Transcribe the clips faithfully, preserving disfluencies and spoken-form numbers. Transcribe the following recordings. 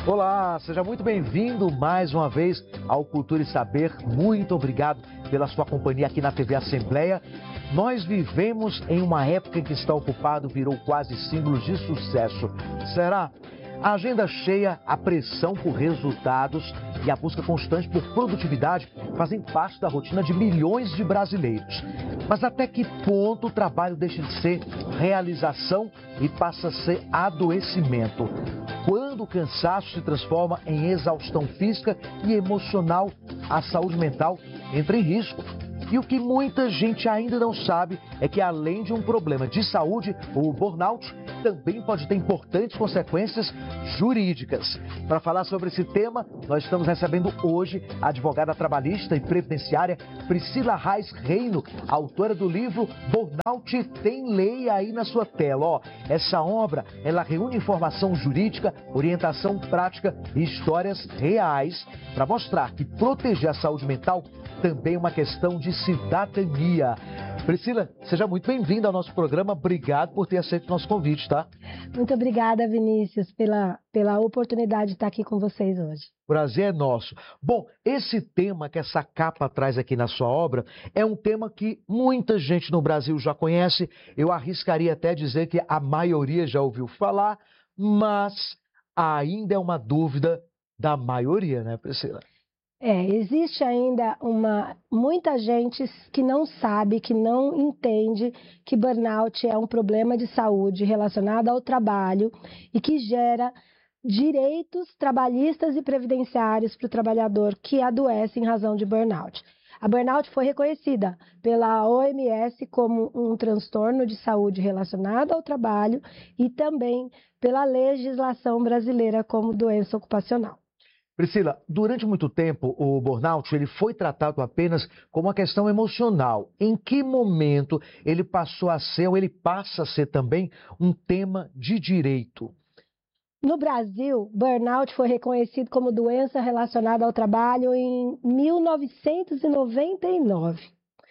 Olá, seja muito bem-vindo mais uma vez ao Cultura e Saber. Muito obrigado pela sua companhia aqui na T V Assembleia. Nós vivemos em uma época em que está ocupado virou quase símbolo de sucesso. Será? A agenda cheia, a pressão por resultados e a busca constante por produtividade fazem parte da rotina de milhões de brasileiros. Mas até que ponto o trabalho deixa de ser realização e passa a ser adoecimento? Quando o cansaço se transforma em exaustão física e emocional, a saúde mental entra em risco. E o que muita gente ainda não sabe é que, além de um problema de saúde, o burnout também pode ter importantes consequências jurídicas. Para falar sobre esse tema, nós estamos recebendo hoje a advogada trabalhista e previdenciária Priscila Reis Reino, autora do livro Burnout Tem Lei, aí na sua tela. Ó, essa obra, ela reúne informação jurídica, orientação prática e histórias reais para mostrar que proteger a saúde mental também é uma questão de cidadania. Priscila, seja muito bem-vinda ao nosso programa. Obrigado por ter aceito o nosso convite, tá? Muito obrigada, Vinícius, pela, pela oportunidade de estar aqui com vocês hoje. O prazer é nosso. Bom, esse tema que essa capa traz aqui na sua obra é um tema que muita gente no Brasil já conhece. Eu arriscaria até dizer que a maioria já ouviu falar, mas ainda é uma dúvida da maioria, né, Priscila? É, existe ainda uma, muita gente que não sabe, que não entende que burnout é um problema de saúde relacionado ao trabalho e que gera direitos trabalhistas e previdenciários para o trabalhador que adoece em razão de burnout. A burnout foi reconhecida pela O M S como um transtorno de saúde relacionado ao trabalho e também pela legislação brasileira como doença ocupacional. Priscila, durante muito tempo o burnout ele foi tratado apenas como uma questão emocional. Em que momento ele passou a ser ou ele passa a ser também um tema de direito? No Brasil, burnout foi reconhecido como doença relacionada ao trabalho em mil novecentos e noventa e nove.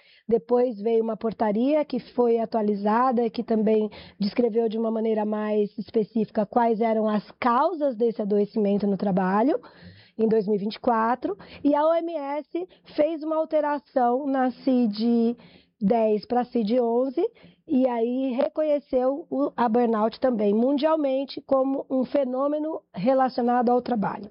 Depois veio uma portaria que foi atualizada, que também descreveu de uma maneira mais específica quais eram as causas desse adoecimento no trabalho, em dois mil e vinte e quatro, e a O M S fez uma alteração na C I D dez para a C I D onze, e aí reconheceu a burnout também mundialmente como um fenômeno relacionado ao trabalho.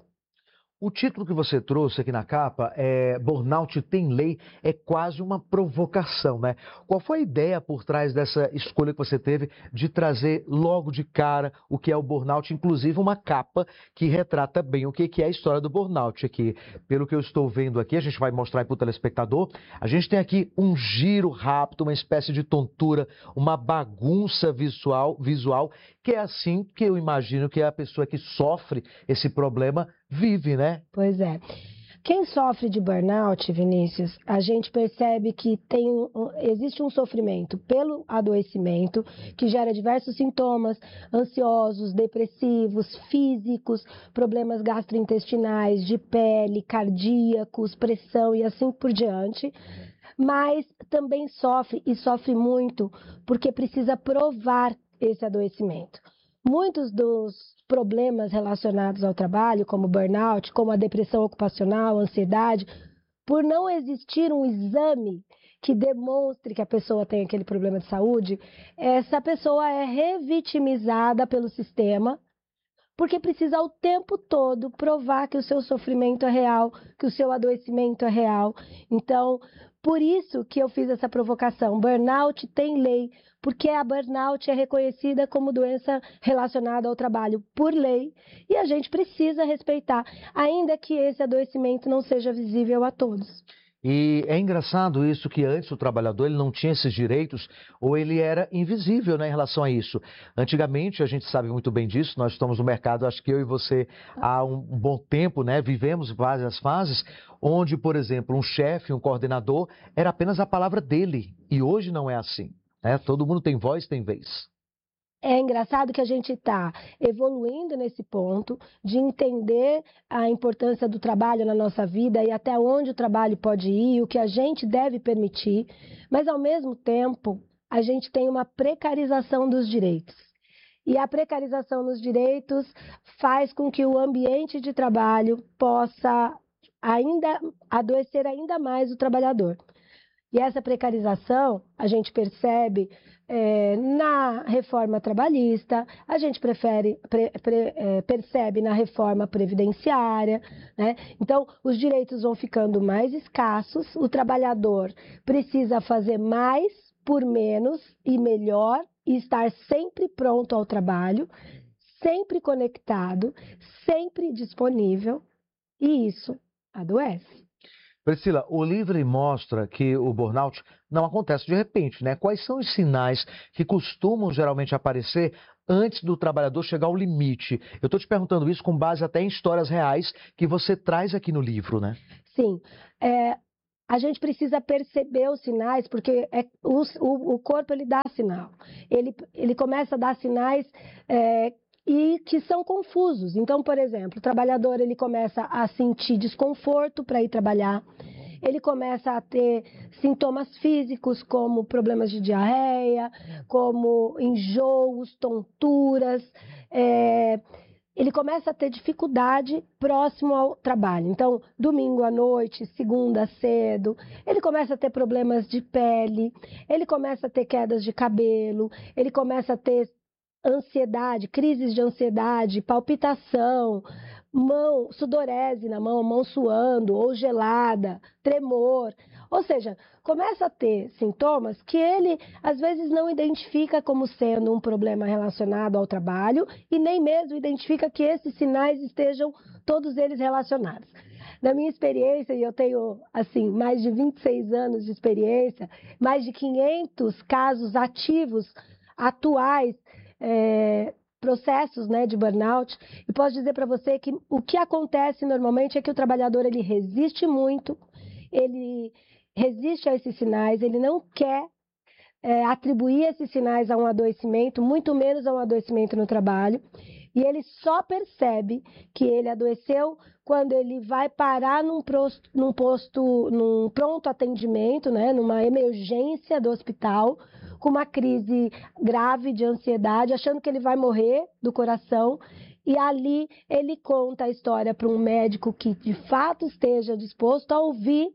O título que você trouxe aqui na capa, é Burnout Tem Lei, é quase uma provocação, né? Qual foi a ideia por trás dessa escolha que você teve de trazer logo de cara o que é o burnout, inclusive uma capa que retrata bem o que é a história do burnout aqui? Pelo que eu estou vendo aqui, a gente vai mostrar para o telespectador, a gente tem aqui um giro rápido, uma espécie de tontura, uma bagunça visual, visual, que é assim que eu imagino que a pessoa que sofre esse problema vive, né? Pois é. Quem sofre de burnout, Vinícius, a gente percebe que tem, existe um sofrimento pelo adoecimento que gera diversos sintomas ansiosos, depressivos, físicos, problemas gastrointestinais, de pele, cardíacos, pressão e assim por diante. Mas também sofre e sofre muito porque precisa provar esse adoecimento. Muitos dos problemas relacionados ao trabalho, como burnout, como a depressão ocupacional, a ansiedade, por não existir um exame que demonstre que a pessoa tem aquele problema de saúde, essa pessoa é revitimizada pelo sistema, porque precisa o tempo todo provar que o seu sofrimento é real, que o seu adoecimento é real. Então, por isso que eu fiz essa provocação. Burnout tem lei, porque a burnout é reconhecida como doença relacionada ao trabalho por lei e a gente precisa respeitar, ainda que esse adoecimento não seja visível a todos. E é engraçado isso que antes o trabalhador ele não tinha esses direitos ou ele era invisível, né, em relação a isso. Antigamente, a gente sabe muito bem disso, nós estamos no mercado, acho que eu e você há um bom tempo, né, vivemos várias fases onde, por exemplo, um chefe, um coordenador, era apenas a palavra dele e hoje não é assim, né? Todo mundo tem voz, tem vez. É engraçado que a gente está evoluindo nesse ponto de entender a importância do trabalho na nossa vida e até onde o trabalho pode ir, o que a gente deve permitir, mas ao mesmo tempo a gente tem uma precarização dos direitos. E a precarização nos direitos faz com que o ambiente de trabalho possa ainda adoecer ainda mais o trabalhador. E essa precarização a gente percebe é, na reforma trabalhista, a gente prefere, pre, pre, é, percebe na reforma previdenciária, né? Então, os direitos vão ficando mais escassos, o trabalhador precisa fazer mais por menos e melhor e estar sempre pronto ao trabalho, sempre conectado, sempre disponível, e isso adoece. Priscila, o livro mostra que o burnout não acontece de repente, né? Quais são os sinais que costumam geralmente aparecer antes do trabalhador chegar ao limite? Eu estou te perguntando isso com base até em histórias reais que você traz aqui no livro, né? Sim, é, a gente precisa perceber os sinais, porque é, o, o corpo ele dá sinal, ele, ele começa a dar sinais é, e que são confusos. Então, por exemplo, o trabalhador ele começa a sentir desconforto para ir trabalhar, ele começa a ter sintomas físicos como problemas de diarreia, como enjoos, tonturas, é, ele começa a ter dificuldade próximo ao trabalho. Então, domingo à noite, segunda cedo, ele começa a ter problemas de pele, ele começa a ter quedas de cabelo, ele começa a ter ansiedade, crises de ansiedade, palpitação, mão, sudorese na mão, mão suando ou gelada, tremor. Ou seja, começa a ter sintomas que ele às vezes não identifica como sendo um problema relacionado ao trabalho e nem mesmo identifica que esses sinais estejam todos eles relacionados. Na minha experiência, e eu tenho assim mais de vinte e seis anos de experiência, mais de quinhentos casos ativos, atuais, É, processos, né, de burnout, e posso dizer para você que o que acontece normalmente é que o trabalhador ele resiste muito, ele resiste a esses sinais, ele não quer é, atribuir esses sinais a um adoecimento, muito menos a um adoecimento no trabalho, e ele só percebe que ele adoeceu quando ele vai parar num posto, num, posto, num pronto atendimento, né, numa emergência do hospital, com uma crise grave de ansiedade, achando que ele vai morrer do coração, e ali ele conta a história para um médico que de fato esteja disposto a ouvir,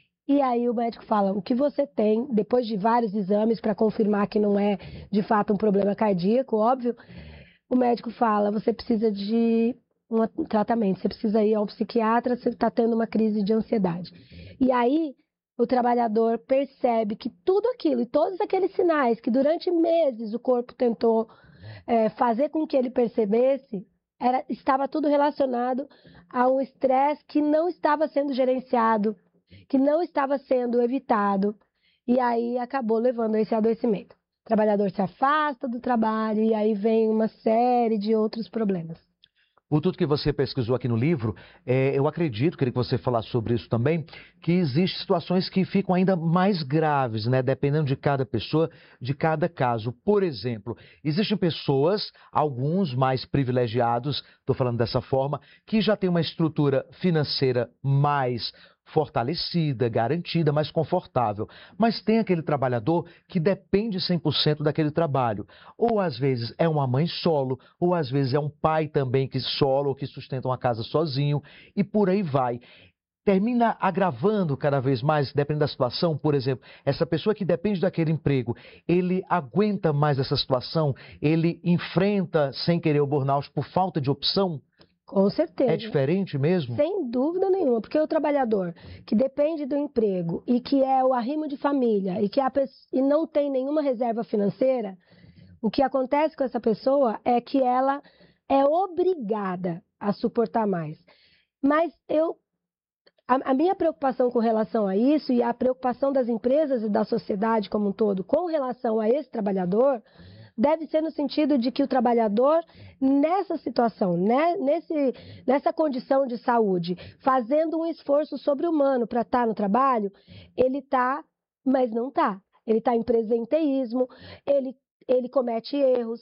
e aí o médico fala, o que você tem, depois de vários exames para confirmar que não é de fato um problema cardíaco, óbvio, o médico fala, você precisa de um tratamento, você precisa ir ao psiquiatra, você está tendo uma crise de ansiedade. E aí o trabalhador percebe que tudo aquilo e todos aqueles sinais que durante meses o corpo tentou é, fazer com que ele percebesse, era, estava tudo relacionado a um estresse que não estava sendo gerenciado, que não estava sendo evitado, e aí acabou levando a esse adoecimento. O trabalhador se afasta do trabalho e aí vem uma série de outros problemas. Por tudo que você pesquisou aqui no livro, é, eu acredito, queria que você falasse sobre isso também, que existem situações que ficam ainda mais graves, né? Dependendo de cada pessoa, de cada caso. Por exemplo, existem pessoas, alguns mais privilegiados, estou falando dessa forma, que já têm uma estrutura financeira mais fortalecida, garantida, mais confortável. Mas tem aquele trabalhador que depende cem por cento daquele trabalho. Ou às vezes é uma mãe solo, ou às vezes é um pai também que solo, ou que sustenta uma casa sozinho, e por aí vai. Termina agravando cada vez mais, dependendo da situação. Por exemplo, essa pessoa que depende daquele emprego, ele aguenta mais essa situação, ele enfrenta sem querer o burnout por falta de opção? Com certeza. É diferente mesmo? Sem dúvida nenhuma, porque o trabalhador que depende do emprego e que é o arrimo de família e que a pessoa, e não tem nenhuma reserva financeira, o que acontece com essa pessoa é que ela é obrigada a suportar mais. Mas eu, a, a minha preocupação com relação a isso e a preocupação das empresas e da sociedade como um todo com relação a esse trabalhador deve ser no sentido de que o trabalhador, nessa situação, né, nesse, nessa condição de saúde, fazendo um esforço sobre-humano para estar no trabalho, ele está, mas não está. Ele está em presenteísmo, ele, ele comete erros,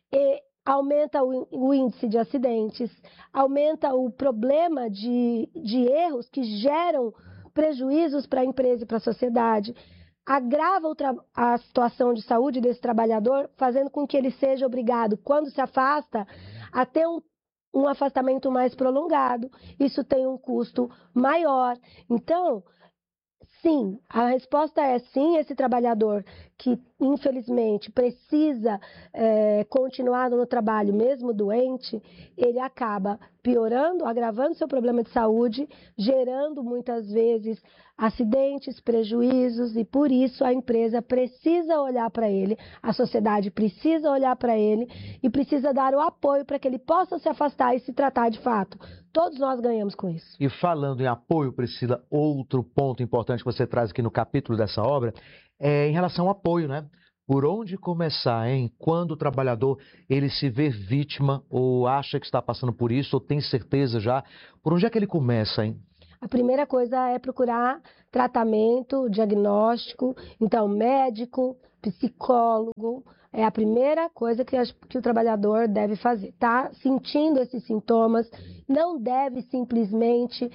e aumenta o, o índice de acidentes, aumenta o problema de, de erros que geram prejuízos para a empresa e para a sociedade. agrava o a situação de saúde desse trabalhador, fazendo com que ele seja obrigado, quando se afasta, a ter um, um afastamento mais prolongado. Isso tem um custo maior. Então, sim, a resposta é sim, esse trabalhador que, infelizmente, precisa é, continuar no trabalho mesmo doente, ele acaba piorando, agravando seu problema de saúde, gerando muitas vezes acidentes, prejuízos, e por isso a empresa precisa olhar para ele, a sociedade precisa olhar para ele e precisa dar o apoio para que ele possa se afastar e se tratar de fato. Todos nós ganhamos com isso. E falando em apoio, Priscila, outro ponto importante que você traz aqui no capítulo dessa obra é em relação ao apoio, né? Por onde começar, hein? Quando o trabalhador ele se vê vítima ou acha que está passando por isso ou tem certeza já, por onde é que ele começa, hein? A primeira coisa é procurar tratamento, diagnóstico, então médico, psicólogo, é a primeira coisa que, que o trabalhador deve fazer, tá? Sentindo esses sintomas, não deve simplesmente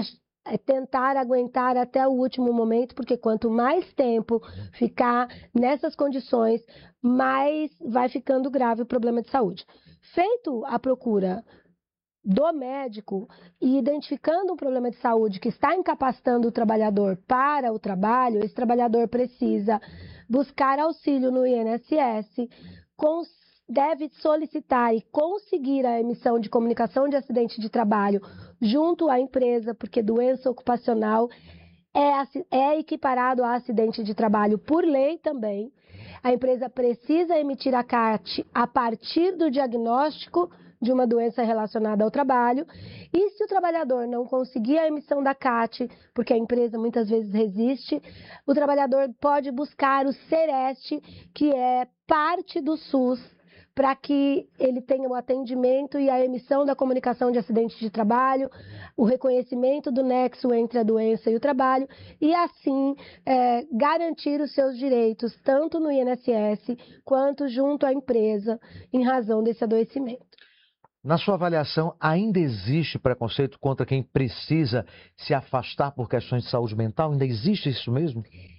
tentar aguentar até o último momento, porque quanto mais tempo ficar nessas condições, mais vai ficando grave o problema de saúde. Feito a procura do médico e identificando um problema de saúde que está incapacitando o trabalhador para o trabalho, esse trabalhador precisa buscar auxílio no I N S S, deve solicitar e conseguir a emissão de comunicação de acidente de trabalho junto à empresa, porque doença ocupacional é, é equiparado a acidente de trabalho por lei também. A empresa precisa emitir a C A T a partir do diagnóstico de uma doença relacionada ao trabalho, e se o trabalhador não conseguir a emissão da C A T, porque a empresa muitas vezes resiste, o trabalhador pode buscar o SEREST, que é parte do SUS, para que ele tenha o atendimento e a emissão da comunicação de acidente de trabalho, o reconhecimento do nexo entre a doença e o trabalho, e assim é, garantir os seus direitos, tanto no I N S S quanto junto à empresa, em razão desse adoecimento. Na sua avaliação, ainda existe preconceito contra quem precisa se afastar por questões de saúde mental? Ainda existe isso mesmo?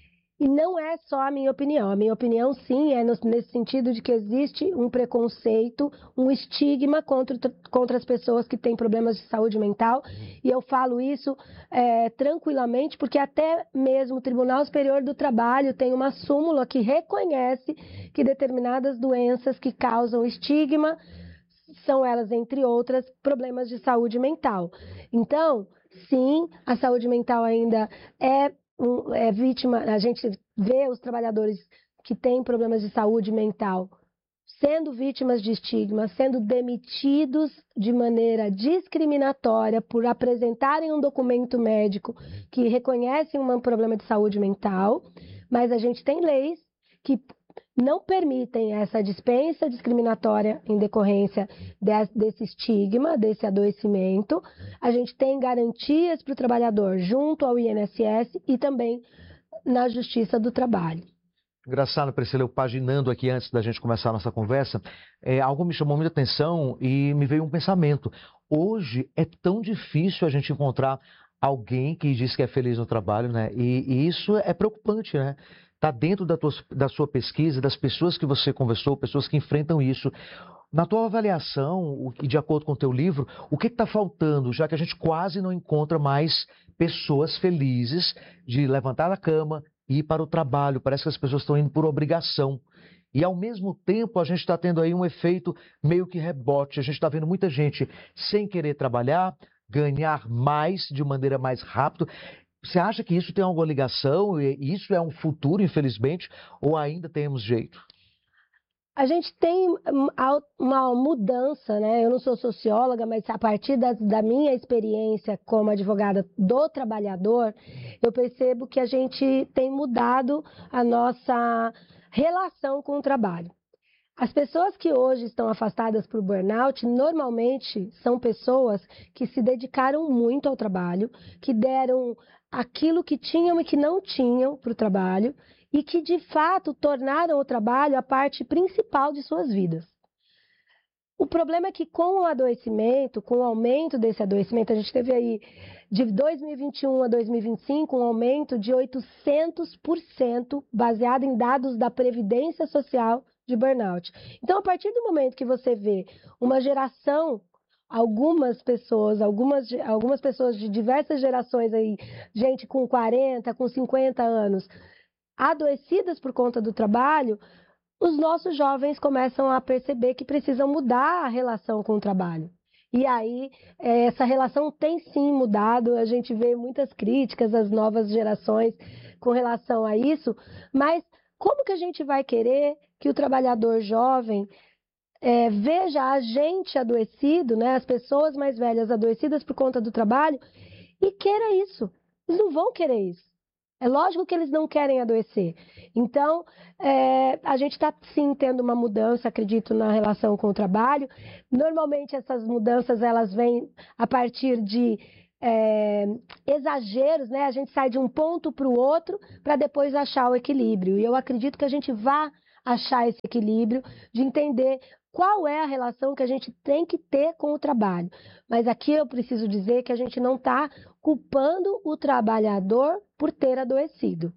E não é só a minha opinião. A minha opinião, sim, é nesse sentido de que existe um preconceito, um estigma contra, contra as pessoas que têm problemas de saúde mental. E eu falo isso é, tranquilamente, porque até mesmo o Tribunal Superior do Trabalho tem uma súmula que reconhece que determinadas doenças que causam estigma são elas, entre outras, problemas de saúde mental. Então, sim, a saúde mental ainda é, é vítima, a gente vê os trabalhadores que têm problemas de saúde mental sendo vítimas de estigma, sendo demitidos de maneira discriminatória por apresentarem um documento médico que reconhece um problema de saúde mental, mas a gente tem leis que não permitem essa dispensa discriminatória em decorrência desse estigma, desse adoecimento. A gente tem garantias para o trabalhador junto ao I N S S e também na Justiça do Trabalho. Engraçado, Priscila, eu paginando aqui antes da gente começar a nossa conversa, é, algo me chamou muita atenção e me veio um pensamento. Hoje é tão difícil a gente encontrar alguém que diz que é feliz no trabalho, né? E, e isso é preocupante, né? Está dentro da, tua, da sua pesquisa, das pessoas que você conversou, pessoas que enfrentam isso. Na tua avaliação, e de acordo com o teu livro, o que está faltando, já que a gente quase não encontra mais pessoas felizes de levantar da cama e ir para o trabalho? Parece que as pessoas estão indo por obrigação. E, ao mesmo tempo, a gente está tendo aí um efeito meio que rebote. A gente está vendo muita gente sem querer trabalhar, ganhar mais de maneira mais rápida. Você acha que isso tem alguma ligação? E isso é um futuro, infelizmente, ou ainda temos jeito? A gente tem uma mudança, né? Eu não sou socióloga, mas a partir da, da minha experiência como advogada do trabalhador, eu percebo que a gente tem mudado a nossa relação com o trabalho. As pessoas que hoje estão afastadas por burnout, normalmente são pessoas que se dedicaram muito ao trabalho, que deram aquilo que tinham e que não tinham para o trabalho, e que, de fato, tornaram o trabalho a parte principal de suas vidas. O problema é que com o adoecimento, com o aumento desse adoecimento, a gente teve aí de dois mil e vinte e um a dois mil e vinte e cinco um aumento de oitocentos por cento baseado em dados da Previdência Social de burnout. Então, a partir do momento que você vê uma geração, algumas pessoas, algumas, algumas pessoas de diversas gerações aí, gente com quarenta, com cinquenta anos, adoecidas por conta do trabalho, os nossos jovens começam a perceber que precisam mudar a relação com o trabalho. E aí, essa relação tem sim mudado, a gente vê muitas críticas às novas gerações com relação a isso, mas como que a gente vai querer que o trabalhador jovem é, veja a gente adoecido, né, as pessoas mais velhas adoecidas por conta do trabalho, e queira isso? Eles não vão querer isso. É lógico que eles não querem adoecer. Então, é, a gente está sim tendo uma mudança, acredito, na relação com o trabalho. Normalmente essas mudanças elas vêm a partir de é, exageros, né? A gente sai de um ponto para o outro para depois achar o equilíbrio. E eu acredito que a gente vá achar esse equilíbrio de entender qual é a relação que a gente tem que ter com o trabalho. Mas aqui eu preciso dizer que a gente não está culpando o trabalhador por ter adoecido.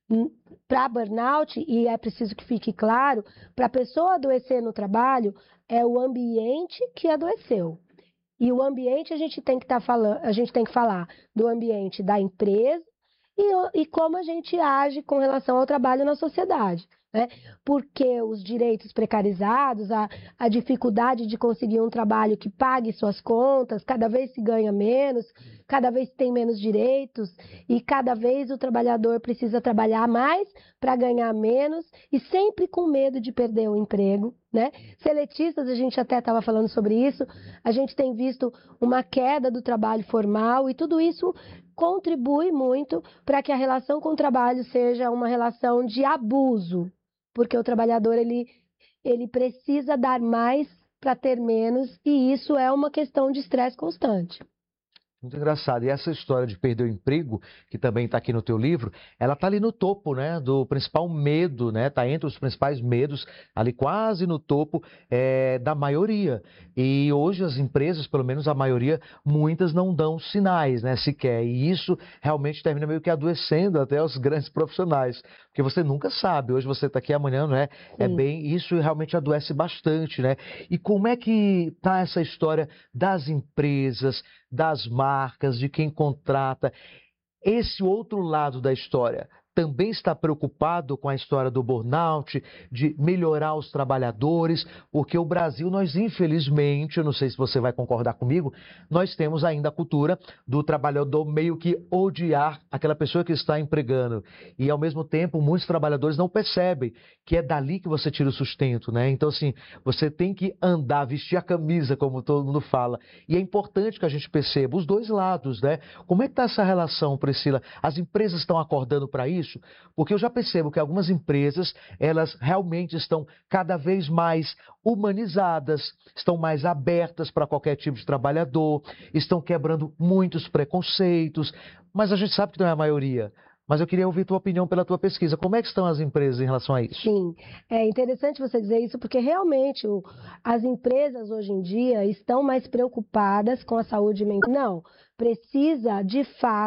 Para burnout, e é preciso que fique claro, para a pessoa adoecer no trabalho, é o ambiente que adoeceu. E o ambiente a gente tem que estar tá falando, a gente tem que falar do ambiente da empresa e, e como a gente age com relação ao trabalho na sociedade. Né? Porque os direitos precarizados, a, a dificuldade de conseguir um trabalho que pague suas contas, cada vez se ganha menos, cada vez tem menos direitos e cada vez o trabalhador precisa trabalhar mais para ganhar menos e sempre com medo de perder o emprego. Né? Seletistas, a gente até estava falando sobre isso, a gente tem visto uma queda do trabalho formal e tudo isso contribui muito para que a relação com o trabalho seja uma relação de abuso. Porque o trabalhador ele, ele precisa dar mais para ter menos e isso é uma questão de estresse constante. Muito engraçado. E essa história de perder o emprego, que também está aqui no teu livro, ela está ali no topo, né, do principal medo, né, está entre os principais medos, ali quase no topo é, da maioria. E hoje as empresas, pelo menos a maioria, muitas não dão sinais, né, sequer. E isso realmente termina meio que adoecendo até os grandes profissionais, porque você nunca sabe. Hoje você está aqui, amanhã não é? Sim. É bem, isso realmente adoece bastante, né? E como é que está essa história das empresas, das marcas, de quem contrata? Esse outro lado da história também está preocupado com a história do burnout, de melhorar os trabalhadores, porque o Brasil, nós infelizmente, eu não sei se você vai concordar comigo, nós temos ainda a cultura do trabalhador meio que odiar aquela pessoa que está empregando. E ao mesmo tempo, muitos trabalhadores não percebem que é dali que você tira o sustento, né? Então, assim, você tem que andar, vestir a camisa, como todo mundo fala. E é importante que a gente perceba os dois lados, né? Como é que está essa relação, Priscila? As empresas estão acordando para isso? Porque eu já percebo que algumas empresas, elas realmente estão cada vez mais humanizadas, estão mais abertas para qualquer tipo de trabalhador, estão quebrando muitos preconceitos, mas a gente sabe que não é a maioria. Mas eu queria ouvir tua opinião pela tua pesquisa. Como é que estão as empresas em relação a isso? Sim, é interessante você dizer isso, porque realmente o, as empresas hoje em dia estão mais preocupadas com a saúde mental. Não, precisa de fato